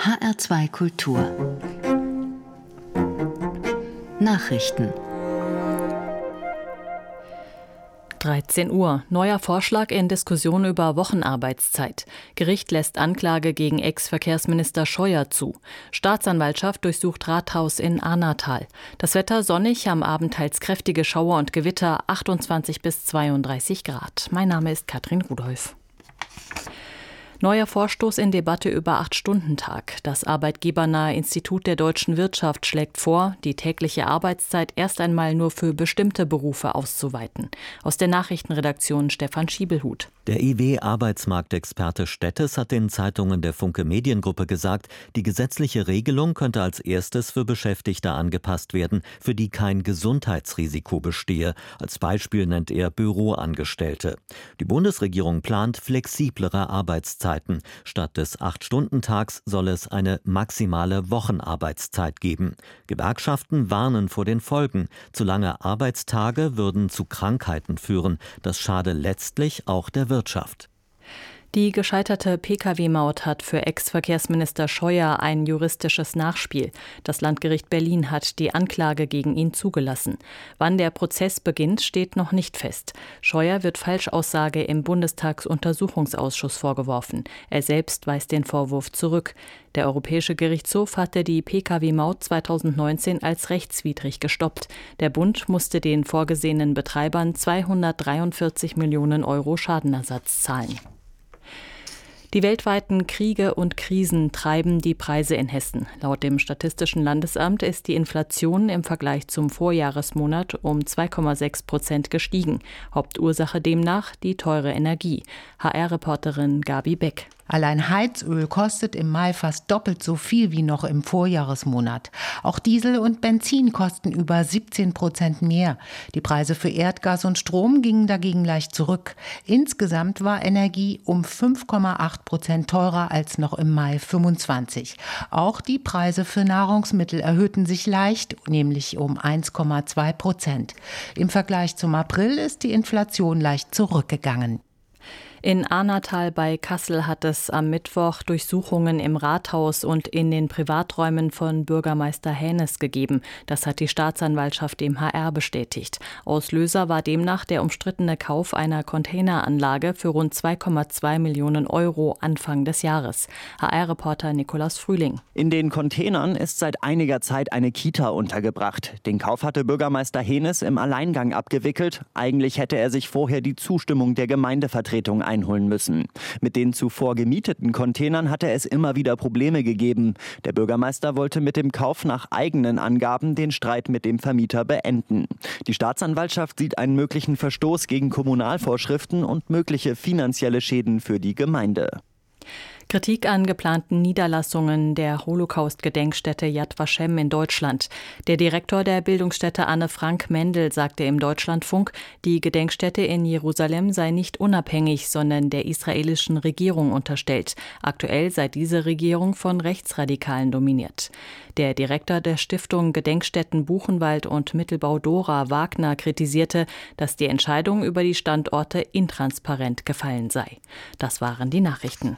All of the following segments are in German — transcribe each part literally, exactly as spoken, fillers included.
H R zwei Kultur Nachrichten. dreizehn Uhr. Neuer Vorschlag in Diskussion über Wochenarbeitszeit. Gericht lässt Anklage gegen Ex-Verkehrsminister Scheuer zu. Staatsanwaltschaft durchsucht Rathaus in Arnatal. Das Wetter sonnig, am Abend teils kräftige Schauer und Gewitter, achtundzwanzig bis zweiunddreißig Grad. Mein Name ist Katrin Rudolph. Neuer Vorstoß in Debatte über Acht-Stunden-Tag. Das arbeitgebernahe Institut der deutschen Wirtschaft schlägt vor, die tägliche Arbeitszeit erst einmal nur für bestimmte Berufe auszuweiten. Aus der Nachrichtenredaktion Stefan Schiebelhut. Der I W-Arbeitsmarktexperte Stettes hat den Zeitungen der Funke Mediengruppe gesagt, die gesetzliche Regelung könnte als erstes für Beschäftigte angepasst werden, für die kein Gesundheitsrisiko bestehe. Als Beispiel nennt er Büroangestellte. Die Bundesregierung plant flexiblere Arbeitszeiten. Statt des Acht-Stunden-Tags soll es eine maximale Wochenarbeitszeit geben. Gewerkschaften warnen vor den Folgen. Zu lange Arbeitstage würden zu Krankheiten führen. Das schade letztlich auch der Wirtschaft. Die gescheiterte P K W-Maut hat für Ex-Verkehrsminister Scheuer ein juristisches Nachspiel. Das Landgericht Berlin hat die Anklage gegen ihn zugelassen. Wann der Prozess beginnt, steht noch nicht fest. Scheuer wird Falschaussage im Bundestagsuntersuchungsausschuss vorgeworfen. Er selbst weist den Vorwurf zurück. Der Europäische Gerichtshof hatte die P K W-Maut zweitausendneunzehn als rechtswidrig gestoppt. Der Bund musste den vorgesehenen Betreibern zweihundertdreiundvierzig Millionen Euro Schadenersatz zahlen. Die weltweiten Kriege und Krisen treiben die Preise in Hessen. Laut dem Statistischen Landesamt ist die Inflation im Vergleich zum Vorjahresmonat um zwei Komma sechs Prozent gestiegen. Hauptursache demnach die teure Energie. H R-Reporterin Gabi Beck. Allein Heizöl kostet im Mai fast doppelt so viel wie noch im Vorjahresmonat. Auch Diesel und Benzin kosten über siebzehn Prozent mehr. Die Preise für Erdgas und Strom gingen dagegen leicht zurück. Insgesamt war Energie um fünf Komma acht Prozent teurer als noch im Mai fünfundzwanzig. Auch die Preise für Nahrungsmittel erhöhten sich leicht, nämlich um eins Komma zwei Prozent. Im Vergleich zum April ist die Inflation leicht zurückgegangen. In Arnatal bei Kassel hat es am Mittwoch Durchsuchungen im Rathaus und in den Privaträumen von Bürgermeister Hänes gegeben. Das hat die Staatsanwaltschaft dem H R bestätigt. Auslöser war demnach der umstrittene Kauf einer Containeranlage für rund zwei Komma zwei Millionen Euro Anfang des Jahres. H R-Reporter Nikolaus Frühling. In den Containern ist seit einiger Zeit eine Kita untergebracht. Den Kauf hatte Bürgermeister Hänes im Alleingang abgewickelt. Eigentlich hätte er sich vorher die Zustimmung der Gemeindevertretung einholen müssen. Mit den zuvor gemieteten Containern hatte es immer wieder Probleme gegeben. Der Bürgermeister wollte mit dem Kauf nach eigenen Angaben den Streit mit dem Vermieter beenden. Die Staatsanwaltschaft sieht einen möglichen Verstoß gegen Kommunalvorschriften und mögliche finanzielle Schäden für die Gemeinde. Kritik an geplanten Niederlassungen der Holocaust-Gedenkstätte Yad Vashem in Deutschland. Der Direktor der Bildungsstätte Anne Frank Mendel sagte im Deutschlandfunk, die Gedenkstätte in Jerusalem sei nicht unabhängig, sondern der israelischen Regierung unterstellt. Aktuell sei diese Regierung von Rechtsradikalen dominiert. Der Direktor der Stiftung Gedenkstätten Buchenwald und Mittelbau Dora Wagner kritisierte, dass die Entscheidung über die Standorte intransparent gefallen sei. Das waren die Nachrichten.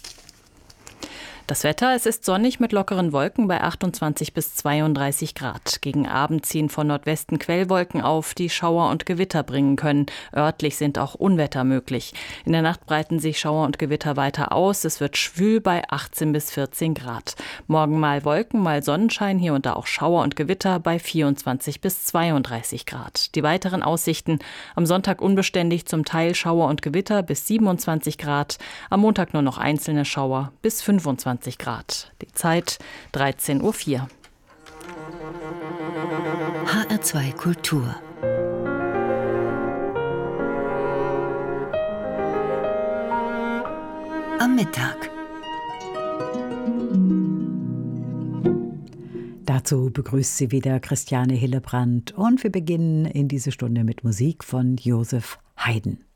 Das Wetter, es ist sonnig mit lockeren Wolken bei achtundzwanzig bis zweiunddreißig Grad. Gegen Abend ziehen von Nordwesten Quellwolken auf, die Schauer und Gewitter bringen können. Örtlich sind auch Unwetter möglich. In der Nacht breiten sich Schauer und Gewitter weiter aus. Es wird schwül bei achtzehn bis vierzehn Grad. Morgen mal Wolken, mal Sonnenschein, hier und da auch Schauer und Gewitter bei vierundzwanzig bis zweiunddreißig Grad. Die weiteren Aussichten: am Sonntag unbeständig, zum Teil Schauer und Gewitter bis siebenundzwanzig Grad. Am Montag nur noch einzelne Schauer bis fünfundzwanzig Grad. Die Zeit dreizehn Uhr vier. H R zwei Kultur am Mittag. Dazu begrüßt sie wieder Christiane Hillebrand und wir beginnen in diese Stunde mit Musik von Joseph Haydn.